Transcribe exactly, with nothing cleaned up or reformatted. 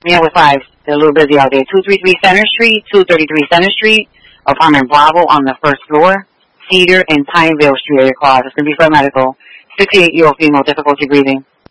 Yeah, with five. They're a little busy out there. two thirty-three Center Street, two thirty-three Center Street, apartment Bravo on the first floor, Cedar and Pineville Street area clause. It's going to be for medical. sixty-eight-year-old female, difficulty breathing.